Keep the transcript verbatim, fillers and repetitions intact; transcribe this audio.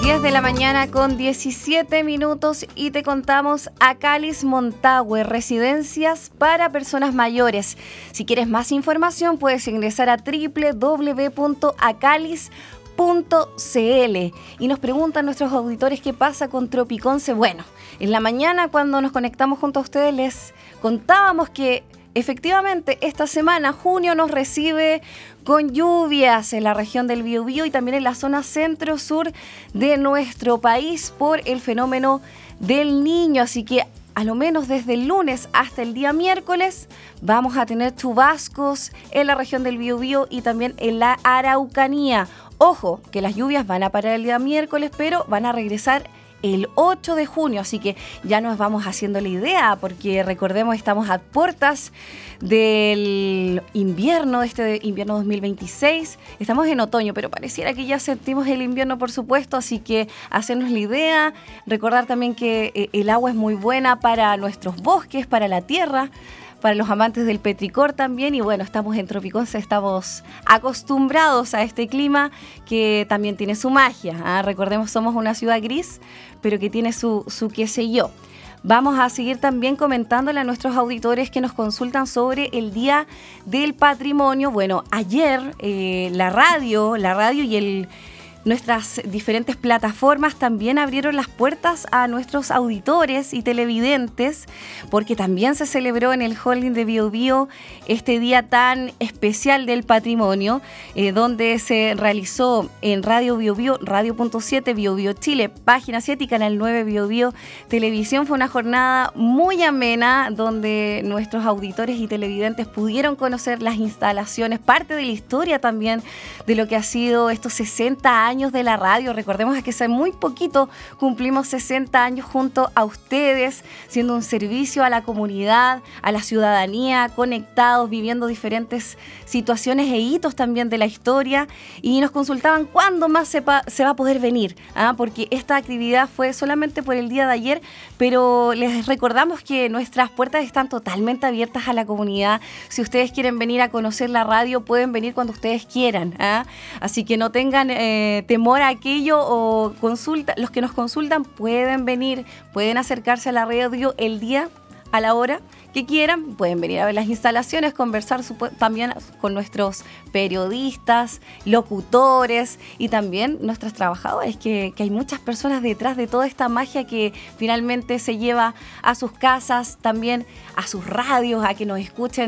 diez de la mañana con diecisiete minutos y te contamos Acalis Montague, residencias para personas mayores. Si quieres más información puedes ingresar a doble u doble u doble u punto acalis punto c l. Y nos preguntan nuestros auditores qué pasa con Tropiconce. Bueno, en la mañana cuando nos conectamos junto a ustedes les contábamos que efectivamente esta semana junio nos recibe con lluvias en la región del Biobío y también en la zona centro-sur de nuestro país por el fenómeno del Niño. Así que a lo menos desde el lunes hasta el día miércoles vamos a tener chubascos en la región del Biobío y también en la Araucanía. Ojo, que las lluvias van a parar el día miércoles, pero van a regresar el ocho de junio, así que ya nos vamos haciendo la idea, porque recordemos, estamos a puertas del invierno, de este invierno dos mil veintiséis, estamos en otoño, pero pareciera que ya sentimos el invierno, por supuesto, así que hacernos la idea, recordar también que el agua es muy buena para nuestros bosques, para la tierra, para los amantes del petricor también, y bueno, estamos en Tropiconce, estamos acostumbrados a este clima que también tiene su magia, ¿eh? Recordemos, somos una ciudad gris, pero que tiene su, su qué sé yo. Vamos a seguir también comentándole a nuestros auditores que nos consultan sobre el Día del Patrimonio. Bueno, ayer eh, la radio, la radio y el... Nuestras diferentes plataformas también abrieron las puertas a nuestros auditores y televidentes, porque también se celebró en el holding de Biobío este día tan especial del patrimonio, eh, donde se realizó en Radio Biobío, Radio punto siete, Biobío Chile, Página siete y Canal nueve Biobío Televisión. Fue una jornada muy amena, donde nuestros auditores y televidentes pudieron conocer las instalaciones, parte de la historia también de lo que ha sido estos sesenta años de la radio. Recordemos que hace muy poquito cumplimos sesenta años junto a ustedes, siendo un servicio a la comunidad, a la ciudadanía, conectados, viviendo diferentes situaciones e hitos también de la historia, y nos consultaban cuándo más se, pa- se va a poder venir, ¿ah? Porque esta actividad fue solamente por el día de ayer, pero les recordamos que nuestras puertas están totalmente abiertas a la comunidad. Si ustedes quieren venir a conocer la radio, pueden venir cuando ustedes quieran, ¿ah? Así que no tengan eh, temor a aquello, o consulta, los que nos consultan pueden venir, pueden acercarse a la radio el día, a la hora que quieran, pueden venir a ver las instalaciones, conversar supu- también con nuestros periodistas, locutores y también nuestros trabajadores, que, que hay muchas personas detrás de toda esta magia que finalmente se lleva a sus casas, también a sus radios, a que nos escuchen